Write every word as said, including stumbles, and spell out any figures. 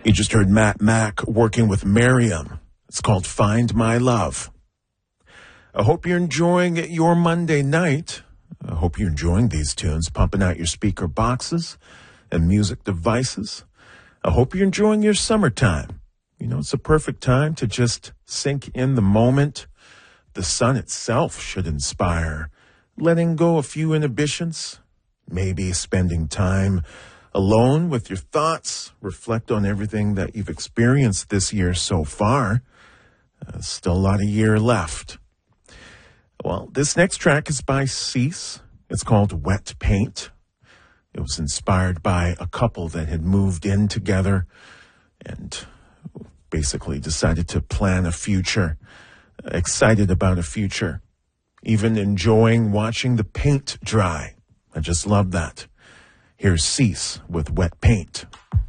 You just heard Matt Mack working with Miriam. It's called Find My Love. I hope you're enjoying your Monday night. I hope you're enjoying these tunes, pumping out your speaker boxes and music devices. I hope you're enjoying your summertime. You know, it's a perfect time to just sink in the moment. The sun itself should inspire letting go a few inhibitions, maybe spending time alone with your thoughts, reflect on everything that you've experienced this year so far. Uh, still a lot of year left. Well, this next track is by Cease. It's called Wet Paint. It was inspired by a couple that had moved in together and basically decided to plan a future, excited about a future, even enjoying watching the paint dry. I just love that. Here's Cease with Wet Paint.